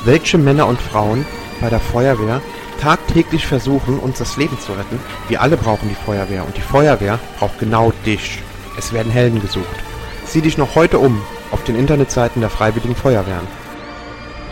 welche Männer und Frauen bei der Feuerwehr tagtäglich versuchen, uns das Leben zu retten. Wir alle brauchen die Feuerwehr und die Feuerwehr braucht genau dich. Es werden Helden gesucht. Sieh dich noch heute um auf den Internetseiten der Freiwilligen Feuerwehren.